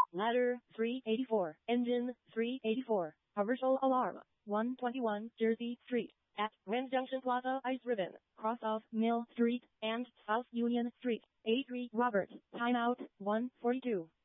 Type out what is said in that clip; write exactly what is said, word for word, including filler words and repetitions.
Ladder three eighty-four. Engine three eighty-four. Commercial alarm. one twenty-one Jersey Street. At Grand Junction Plaza Ice Ribbon. Cross of Mill Street and South Union Street. A three Robert. Timeout one forty-two.